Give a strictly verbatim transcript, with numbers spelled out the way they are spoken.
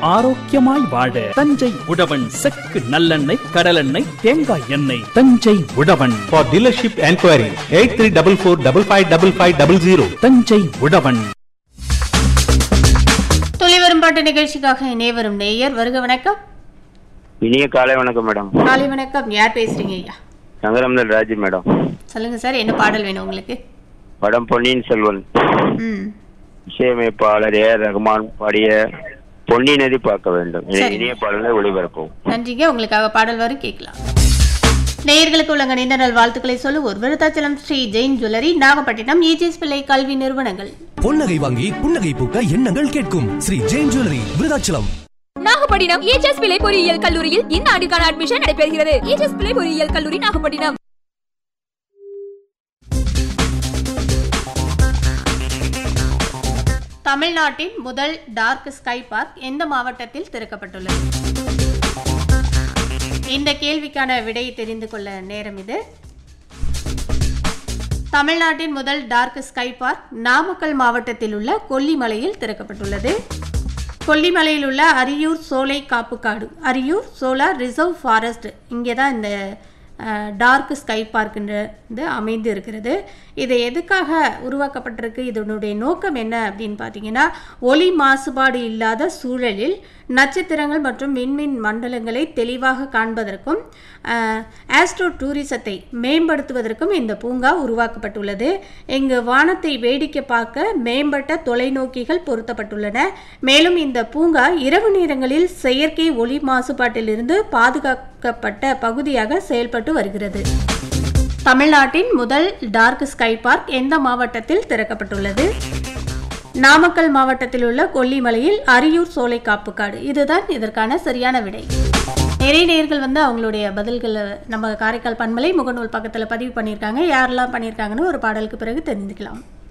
ஆரோக்கியமாய் வாழ தஞ்சை உழவன் செக்கு நல்லெண்ணெய், கடலெண்ணெய், தேங்காய் எண்ணெய். தஞ்சை உழவன். For dealership enquiry eight three four four five five five five zero zero. Thanjai உழவன். துளிவரும் பாட்டு நிகழ்ச்சிக்காக இணையவரும் நேயர் வருக. வணக்கம். இனிய காலை வணக்கம் மேடம். காலை வணக்கம். யார் பேசுறீங்க ஐயா? சங்கரம்தல் ராஜி மேடம். சொல்லுங்க சார், என்ன பாடல் வேணும் உங்களுக்கு? படம் பொன்னியின் செல்வன். ம். இசையமைப்பாளர் ஏ ரஹ்மான் பாடிய பொன்னி நதி பார்க்க வேண்டும். இனிய பாடலை ஒளிபரப்போம். நன்றிங்க. உங்களுக்காக பாடல் வரும், கேட்கலாம். நேயர்களுக்கு உலக நீண்ட நாள் வாழ்த்துக்களை சொல்லுவோர் விருத்தாச்சலம் ஸ்ரீ ஜெயின் ஜுவல்லரி, நாகப்பட்டினம் ஈஜிஎஸ் பிள்ளை கல்வி நிறுவனங்கள். பொன்னகை வாங்கி புன்னகை பூக்க எண்ணங்கள் கேட்கும் ஸ்ரீ ஜெயின் ஜுவல்லரி, விருத்தாச்சலம். நாகப்பட்டினம் ஈஜிஎஸ் பிள்ளை பொறியியல் கல்லூரியில் இந்த ஆண்டுக்கான அட்மிஷன் நடைபெறுகிறது. ஈஜிஎஸ் பிள்ளை பொறியியல் கல்லூரி, நாகப்பட்டினம். தமிழ்நாட்டின் முதல் டார்க் ஸ்கை பார்க் எந்த மாவட்டத்தில் திறக்கப்பட்டுள்ளது? இந்த கேள்விக்கான விடையை தெரிந்து கொள்ள நேரம் இது. தமிழ்நாட்டின் முதல் டார்க் ஸ்கை பார்க் நாமக்கல் மாவட்டத்தில் உள்ள கொல்லிமலையில் திறக்கப்பட்டுள்ளது. கொல்லிமலையில் உள்ள அரியூர் சோலை காப்புக்காடு, அரியூர் சோலார் ரிசர்வ் ஃபாரஸ்ட், இங்கே தான் இந்த டார்க் ஸ்கை பார்க்குன்றது அமைந்து இருக்கிறது. இது எதுக்காக உருவாக்கப்பட்டிருக்கு, இதனுடைய நோக்கம் என்ன அப்படின்னு பார்த்தீங்கன்னா, ஒளி மாசுபாடு இல்லாத சூழலில் நட்சத்திரங்கள் மற்றும் விண்மீன் மண்டலங்களை தெளிவாக காண்பதற்கும் ஆஸ்ட்ரோ டூரிசத்தை மேம்படுத்துவதற்கும் இந்த பூங்கா உருவாக்கப்பட்டுள்ளது. இங்கு வானத்தை வேடிக்கை பார்க்க மேம்பட்ட தொலைநோக்கிகள் பொருத்தப்பட்டுள்ளன. மேலும் இந்த பூங்கா இரவு நேரங்களில் செயற்கை ஒளி மாசுபாட்டிலிருந்து பாதுகாக்கப்பட்ட பகுதியாக செயல்பட்டு வருகிறது. தமிழ்நாட்டின் முதல் டார்க் ஸ்கை பார்க் எந்த மாவட்டத்தில் திறக்கப்பட்டுள்ளது? நாமக்கல் மாவட்டத்தில் உள்ள கொல்லிமலையில் அரியூர் சோலை காப்புக்காடு. இதுதான் இதற்கான சரியான விடை. நிறைய நேயர்கள் வந்து அவங்களுடைய பதில்களை நம்ம காரைக்கால் பண்பலை முகநூல் பக்கத்தில் பதிவு பண்ணியிருக்காங்க. யாரெல்லாம் பண்ணியிருக்காங்கன்னு ஒரு பாடலுக்கு பிறகு தெரிஞ்சுக்கலாம்.